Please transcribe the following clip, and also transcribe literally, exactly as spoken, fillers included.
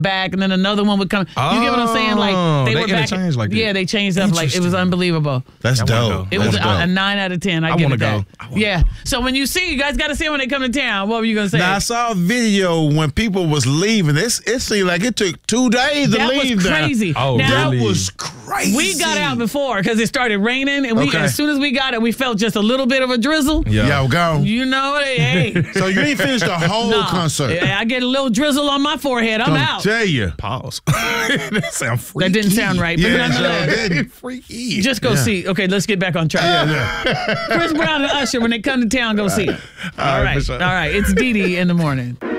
back, and then another one would come. You get what I'm saying? Like they were back. interchanged like that. Yeah, they changed up. Like it was unbelievable. That's I wanna dope. go. It That's was a, dope. a nine out of ten. I, I give wanna it that. go. I wanna Yeah. So when you see, you guys got to see when they come to town. What were you gonna say? Now I saw a video when people was leaving. It's, it seemed like it took two days to that leave. was now. crazy. Oh, now, That really? was crazy. we got out before because it started raining, and we Okay. as soon as we got it, we felt just a little bit of a drizzle. Yeah. Yo, go. You know, hey. So you ain't finished the whole No. concert. I get a little drizzle on my forehead. I'm Come out. tell you. Pause. that sound freaky. That didn't sound right, but Yeah, nonetheless. so did. Freaky. Just go see. Okay, let's get back on track. Chris Brown and Usher, when they come to town, go see them. All right, right. for sure. All right. It's Dee Dee in the morning.